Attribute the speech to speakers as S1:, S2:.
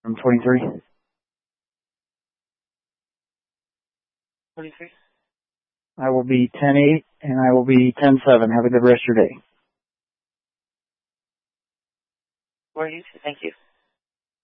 S1: I'm 23.
S2: 23.
S1: I will be 10-8, and I will be 10-7. Have a good rest of your day.
S2: Where are you? Thank you.